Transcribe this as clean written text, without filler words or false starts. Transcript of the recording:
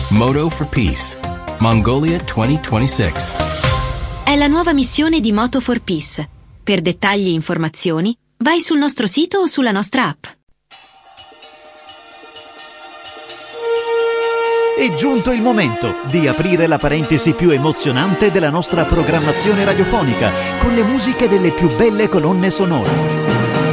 Moto for Peace, Mongolia 2026. È la nuova missione di Moto for Peace. Per dettagli e informazioni, vai sul nostro sito o sulla nostra app. È giunto il momento di aprire la parentesi più emozionante della nostra programmazione radiofonica con le musiche delle più belle colonne sonore.